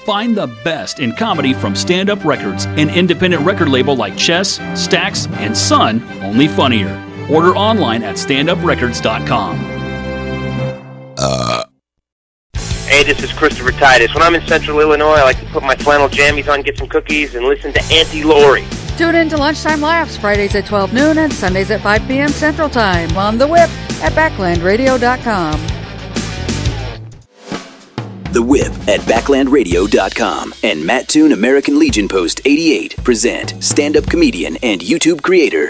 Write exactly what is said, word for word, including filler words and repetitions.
Find the best in comedy from Stand Up Records, an independent record label like Chess, Stax, and Sun, only funnier. Order online at stand up records dot com. Uh. Hey, this is Christopher Titus. When I'm in Central Illinois, I like to put my flannel jammies on, get some cookies, and listen to Auntie Lori. Tune in to Lunchtime Laughs Fridays at twelve noon and Sundays at five p.m. Central Time on The Whip at backland radio dot com. The Whip at backland radio dot com and Matt Toon American Legion Post eighty-eight present stand-up comedian and YouTube creator